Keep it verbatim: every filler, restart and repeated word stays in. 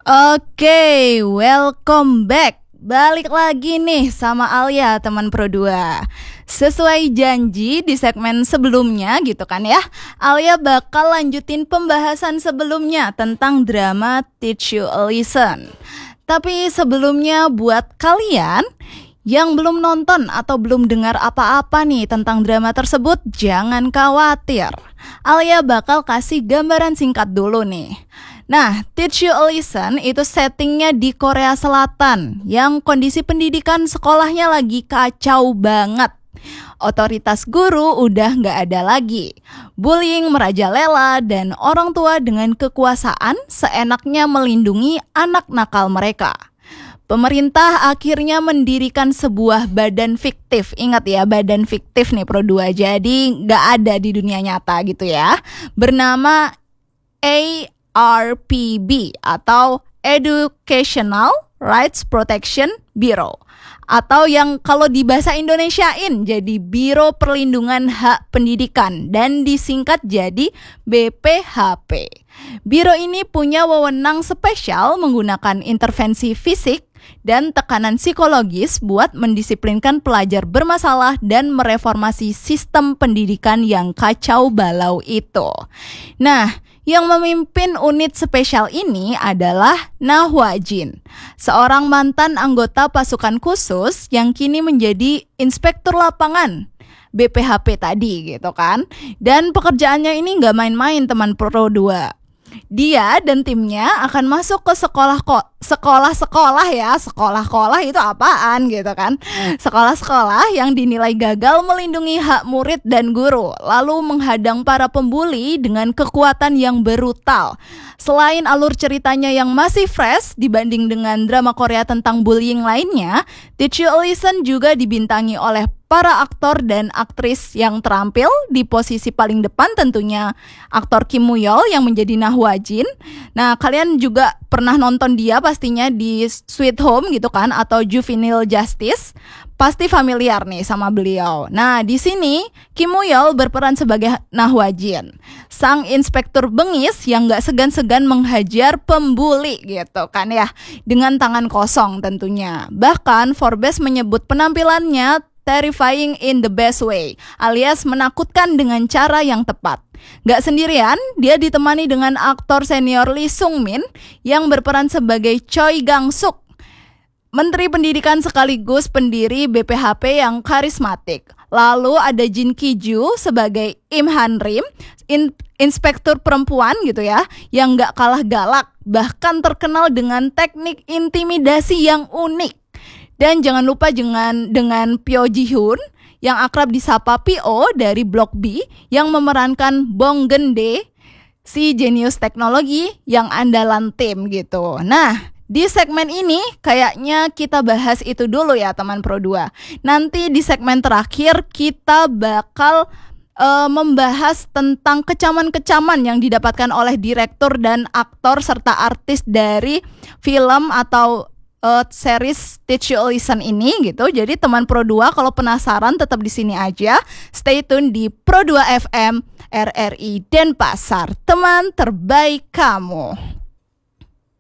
Oke, welcome back. Balik lagi nih sama Alia, teman Pro dua. Sesuai janji di segmen sebelumnya gitu kan ya, Alia bakal lanjutin pembahasan sebelumnya tentang drama Teach You a Lesson. Tapi sebelumnya buat kalian yang belum nonton atau belum dengar apa-apa nih tentang drama tersebut, jangan khawatir. Alia bakal kasih gambaran singkat dulu nih. Nah, Teach You a Lesson itu settingnya di Korea Selatan yang kondisi pendidikan sekolahnya lagi kacau banget. Otoritas guru udah nggak ada lagi. Bullying merajalela dan orang tua dengan kekuasaan seenaknya melindungi anak nakal mereka. Pemerintah akhirnya mendirikan sebuah badan fiktif. Ingat ya, badan fiktif nih Pro dua. Jadi nggak ada di dunia nyata gitu ya. Bernama A R P B atau Educational Rights Protection Bureau, atau yang kalau di bahasa Indonesiain jadi Biro Perlindungan Hak Pendidikan dan disingkat jadi B P H P. Biro ini punya wewenang spesial menggunakan intervensi fisik dan tekanan psikologis buat mendisiplinkan pelajar bermasalah dan mereformasi sistem pendidikan yang kacau balau itu. Nah, yang memimpin unit spesial ini adalah Na Hwa-jin, seorang mantan anggota pasukan khusus yang kini menjadi inspektur lapangan B P H P tadi gitu kan. Dan pekerjaannya ini nggak main-main teman Pro dua. Dia dan timnya akan masuk ke sekolah kok sekolah-sekolah ya, sekolah-sekolah itu apaan gitu kan. Sekolah-sekolah yang dinilai gagal melindungi hak murid dan guru, lalu menghadang para pembuli dengan kekuatan yang brutal. Selain alur ceritanya yang masih fresh dibanding dengan drama Korea tentang bullying lainnya, Teach You a Lesson juga dibintangi oleh para aktor dan aktris yang terampil. Di posisi paling depan tentunya aktor Kim Moo-yeol yang menjadi Na Hwa-jin. Nah, kalian juga pernah nonton dia pastinya di Sweet Home gitu kan, atau Juvenile Justice. Pasti familiar nih sama beliau. Nah, di sini Kim Moo-yeol berperan sebagai Na Hwa-jin, sang inspektur bengis yang gak segan-segan menghajar pembuli gitu kan ya, dengan tangan kosong tentunya. Bahkan Forbes menyebut penampilannya terrifying in the best way, alias menakutkan dengan cara yang tepat. Gak sendirian, dia ditemani dengan aktor senior Lee Sung-min yang berperan sebagai Choi Gang-suk, Menteri Pendidikan sekaligus pendiri B P H P yang karismatik. Lalu ada Jin Ki-ju sebagai Im Han-rim, in, inspektur perempuan gitu ya, yang gak kalah galak, bahkan terkenal dengan teknik intimidasi yang unik. Dan jangan lupa dengan, dengan Pyo Ji-hyun yang akrab disapa P O dari Blok B yang memerankan Bong Geun-dae, si jenius teknologi yang andalan tim gitu. Nah, di segmen ini kayaknya kita bahas itu dulu ya teman Pro dua. Nanti di segmen terakhir kita bakal uh, membahas tentang kecaman-kecaman yang didapatkan oleh direktur dan aktor serta artis dari film atau Uh, series Teach You a Lesson ini gitu. Jadi teman Pro dua kalau penasaran tetap di sini aja. Stay tune di Pro dua F M R R I Denpasar, teman terbaik kamu.